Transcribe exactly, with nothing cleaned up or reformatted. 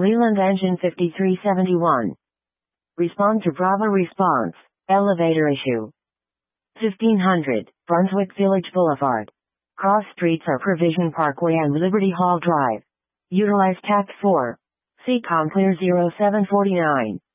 Leland engine fifty-three seventy-one. Respond to Bravo response. Elevator issue. fifteen hundred, Brunswick Village Boulevard. Cross streets are Provision Parkway and Liberty Hall Drive. Utilize tact four. C COM clear zero seven four nine.